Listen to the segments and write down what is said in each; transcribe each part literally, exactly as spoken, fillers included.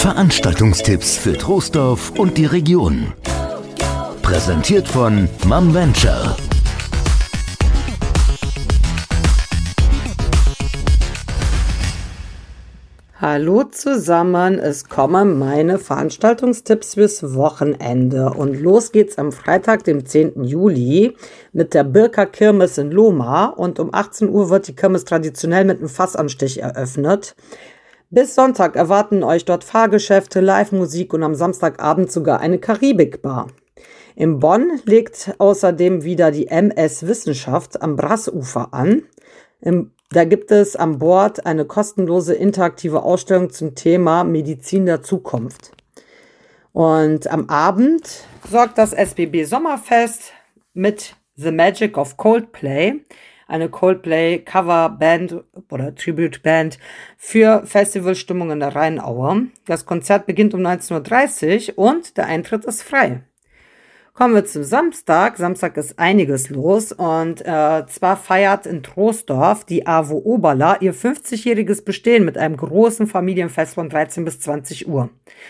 Veranstaltungstipps für Troisdorf und die Region. Präsentiert von Mom Venture. Hallo zusammen, es kommen meine Veranstaltungstipps fürs Wochenende und los geht's am Freitag, dem zehnten Juli mit der Birker Kirmes in Lohmar und um achtzehn Uhr wird die Kirmes traditionell mit einem Fassanstich eröffnet. Bis Sonntag erwarten euch dort Fahrgeschäfte, Live-Musik und am Samstagabend sogar eine Karibikbar. In Bonn legt außerdem wieder die M S Wissenschaft am Brassufer an. Im Da gibt es an Bord eine kostenlose interaktive Ausstellung zum Thema Medizin der Zukunft. Und am Abend sorgt das S B B Sommerfest mit The Magic of Coldplay, eine Coldplay-Coverband oder Tribute-Band für Festivalstimmung in der Rheinaue. Das Konzert beginnt um neunzehn Uhr dreißig und der Eintritt ist frei. Kommen wir zum Samstag. Samstag ist einiges los und äh, zwar feiert in Troisdorf die A W O Oberla ihr fünfzigjähriges Bestehen mit einem großen Familienfest von dreizehn bis zwanzig Uhr.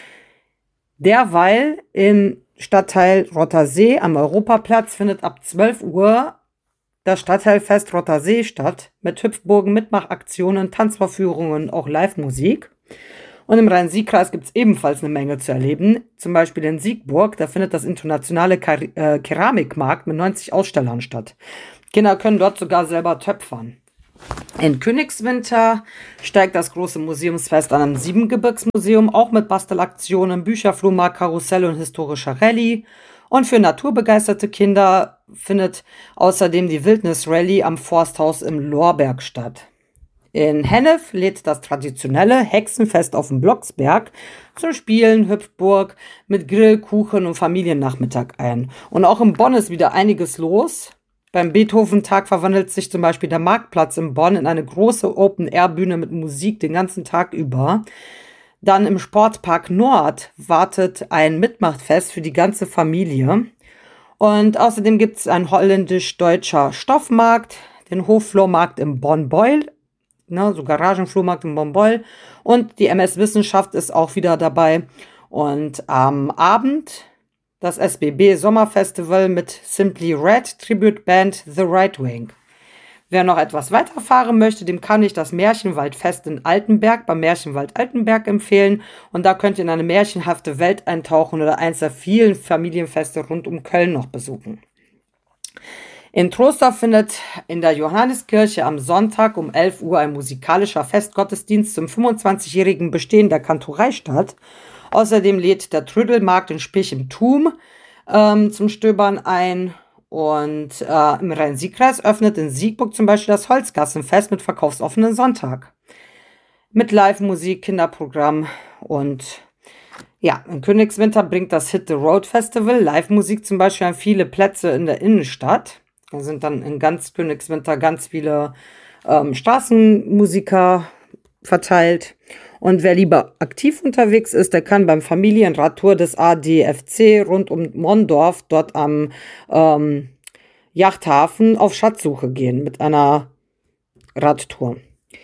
Derweil im Stadtteil Rottersee am Europaplatz findet ab zwölf Uhr das Stadtteilfest Rottersee statt mit Hüpfburgen, Mitmachaktionen, Tanzvorführungen und auch Live-Musik. Und im Rhein-Sieg-Kreis gibt es ebenfalls eine Menge zu erleben. Zum Beispiel in Siegburg, da findet das internationale Kar- äh, Keramikmarkt mit neunzig Ausstellern statt. Kinder können dort sogar selber töpfern. In Königswinter steigt das große Museumsfest an am Siebengebirgsmuseum, auch mit Bastelaktionen, Bücherflohmarkt, Karussell und historischer Rallye. Und für naturbegeisterte Kinder findet außerdem die Wildnis-Rallye am Forsthaus im Lorberg statt. In Hennef lädt das traditionelle Hexenfest auf dem Blocksberg zum Spielen, Hüpfburg mit Grill, Kuchen und Familiennachmittag ein. Und auch in Bonn ist wieder einiges los. Beim Beethoven-Tag verwandelt sich zum Beispiel der Marktplatz in Bonn in eine große Open-Air-Bühne mit Musik den ganzen Tag über. Dann im Sportpark Nord wartet ein Mitmachfest für die ganze Familie. Und außerdem gibt es einen holländisch-deutscher Stoffmarkt, den Hofflohmarkt im Bonn-Beul, ne, so Garagenflohmarkt im Bonn-Beul. Und die M S Wissenschaft ist auch wieder dabei. Und am Abend das S B B Sommerfestival mit Simply Red, Tribute Band The Right Wing. Wer noch etwas weiterfahren möchte, dem kann ich das Märchenwaldfest in Altenberg beim Märchenwald Altenberg empfehlen. Und da könnt ihr in eine märchenhafte Welt eintauchen oder eins der vielen Familienfeste rund um Köln noch besuchen. In Troisdorf findet in der Johanniskirche am Sonntag um elf Uhr ein musikalischer Festgottesdienst zum fünfundzwanzigjährigen Bestehen der Kantorei statt. Außerdem lädt der Trödelmarkt in Spich im Thum ähm, zum Stöbern ein. Und äh, im Rhein-Sieg-Kreis öffnet in Siegburg zum Beispiel das Holzgassenfest mit verkaufsoffenen Sonntag. Mit Live-Musik, Kinderprogramm und ja, in Königswinter bringt das Hit the Road Festival Live-Musik zum Beispiel an viele Plätze in der Innenstadt. Da sind dann in ganz Königswinter ganz viele ähm, Straßenmusiker verteilt. Und wer lieber aktiv unterwegs ist, der kann beim Familienradtour des A D F C rund um Mondorf dort am ähm, Yachthafen auf Schatzsuche gehen mit einer Radtour.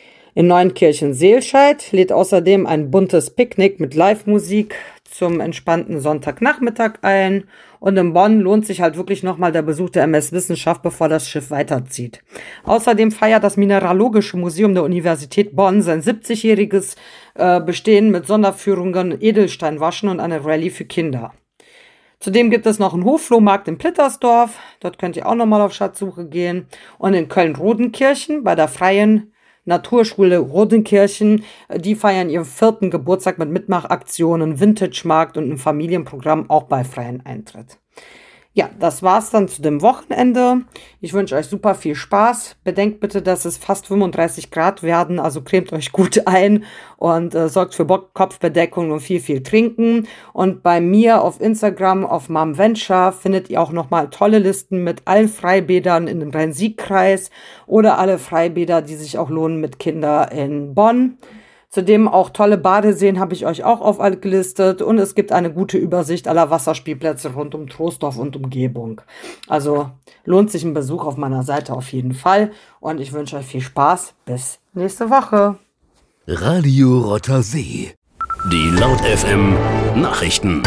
In Neunkirchen-Seelscheid lädt außerdem ein buntes Picknick mit Live-Musik zum entspannten Sonntagnachmittag ein. Und in Bonn lohnt sich halt wirklich nochmal der Besuch der M S Wissenschaft, bevor das Schiff weiterzieht. Außerdem feiert das Mineralogische Museum der Universität Bonn sein siebzigjähriges äh, Bestehen mit Sonderführungen, Edelsteinwaschen und eine Rallye für Kinder. Zudem gibt es noch einen Hofflohmarkt in Plittersdorf. Dort könnt ihr auch nochmal auf Schatzsuche gehen. Und in Köln-Rodenkirchen bei der Freien Naturschule Rodenkirchen, die feiern ihren vierten Geburtstag mit Mitmachaktionen, Vintage-Markt und einem Familienprogramm auch bei freien Eintritt. Ja, das war's dann zu dem Wochenende. Ich wünsche euch super viel Spaß. Bedenkt bitte, dass es fast fünfunddreißig Grad werden, also cremt euch gut ein und äh, sorgt für Bo- Kopfbedeckung und viel, viel trinken. Und bei mir auf Instagram, auf Mom Venture, findet ihr auch nochmal tolle Listen mit allen Freibädern in dem Rhein-Sieg-Kreis oder alle Freibäder, die sich auch lohnen mit Kindern in Bonn. Zudem auch tolle Badeseen habe ich euch auch aufgelistet und es gibt eine gute Übersicht aller Wasserspielplätze rund um Troisdorf und Umgebung. Also lohnt sich ein Besuch auf meiner Seite auf jeden Fall und ich wünsche euch viel Spaß. Bis nächste Woche. Radio Rottersee. Die Laut F M Nachrichten.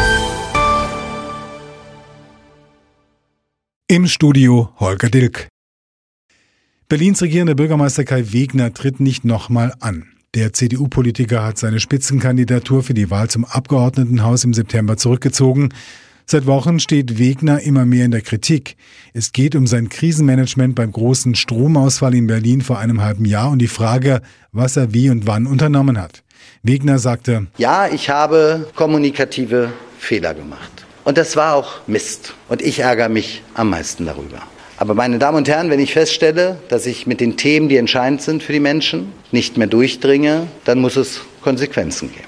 Im Studio Holger Dilk. Berlins regierender Bürgermeister Kai Wegner tritt nicht nochmal an. Der C D U-Politiker hat seine Spitzenkandidatur für die Wahl zum Abgeordnetenhaus im September zurückgezogen. Seit Wochen steht Wegner immer mehr in der Kritik. Es geht um sein Krisenmanagement beim großen Stromausfall in Berlin vor einem halben Jahr und die Frage, was er wie und wann unternommen hat. Wegner sagte: Ja, ich habe kommunikative Fehler gemacht. Und das war auch Mist. Und ich ärgere mich am meisten darüber. Aber meine Damen und Herren, wenn ich feststelle, dass ich mit den Themen, die entscheidend sind für die Menschen, nicht mehr durchdringe, dann muss es Konsequenzen geben.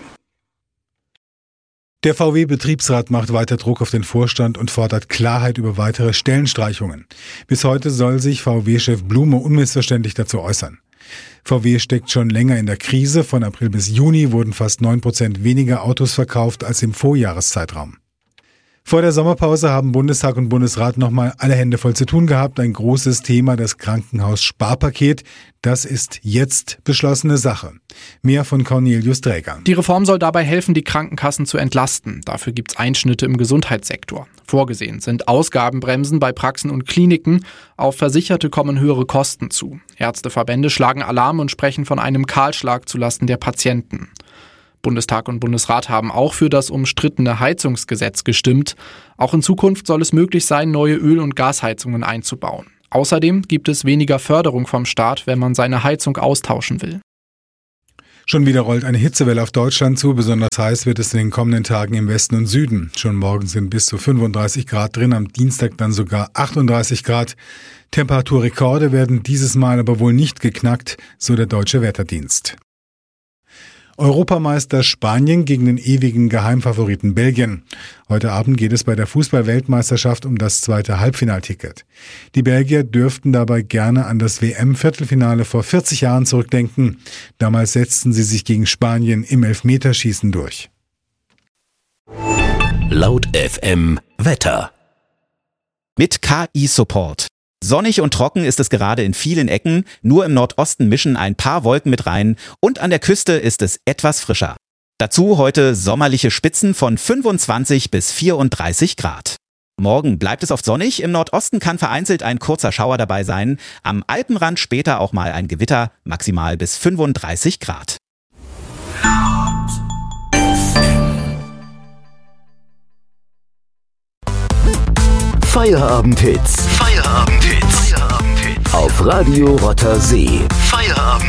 Der V W-Betriebsrat macht weiter Druck auf den Vorstand und fordert Klarheit über weitere Stellenstreichungen. Bis heute soll sich V W-Chef Blume unmissverständlich dazu äußern. V W steckt schon länger in der Krise. Von April bis Juni wurden fast neun Prozent weniger Autos verkauft als im Vorjahreszeitraum. Vor der Sommerpause haben Bundestag und Bundesrat nochmal alle Hände voll zu tun gehabt. Ein großes Thema, das Krankenhaussparpaket. Das ist jetzt beschlossene Sache. Mehr von Cornelius Dräger. Die Reform soll dabei helfen, die Krankenkassen zu entlasten. Dafür gibt es Einschnitte im Gesundheitssektor. Vorgesehen sind Ausgabenbremsen bei Praxen und Kliniken. Auf Versicherte kommen höhere Kosten zu. Ärzteverbände schlagen Alarm und sprechen von einem Kahlschlag zulasten der Patienten. Bundestag und Bundesrat haben auch für das umstrittene Heizungsgesetz gestimmt. Auch in Zukunft soll es möglich sein, neue Öl- und Gasheizungen einzubauen. Außerdem gibt es weniger Förderung vom Staat, wenn man seine Heizung austauschen will. Schon wieder rollt eine Hitzewelle auf Deutschland zu. Besonders heiß wird es in den kommenden Tagen im Westen und Süden. Schon morgen sind bis zu fünfunddreißig Grad drin, am Dienstag dann sogar achtunddreißig Grad. Temperaturrekorde werden dieses Mal aber wohl nicht geknackt, so der Deutsche Wetterdienst. Europameister Spanien gegen den ewigen Geheimfavoriten Belgien. Heute Abend geht es bei der Fußball-Weltmeisterschaft um das zweite Halbfinalticket. Die Belgier dürften dabei gerne an das W M-Viertelfinale vor vierzig Jahren zurückdenken. Damals setzten sie sich gegen Spanien im Elfmeterschießen durch. Laut F M Wetter. Mit K I-Support. Sonnig und trocken ist es gerade in vielen Ecken, nur im Nordosten mischen ein paar Wolken mit rein und an der Küste ist es etwas frischer. Dazu heute sommerliche Spitzen von fünfundzwanzig bis vierunddreißig Grad. Morgen bleibt es oft sonnig, im Nordosten kann vereinzelt ein kurzer Schauer dabei sein, am Alpenrand später auch mal ein Gewitter, maximal bis fünfunddreißig Grad. Feierabend-Hits. Feierabend-Hits. Feierabend-Hits. Auf Radio Rotter See. Feierabend.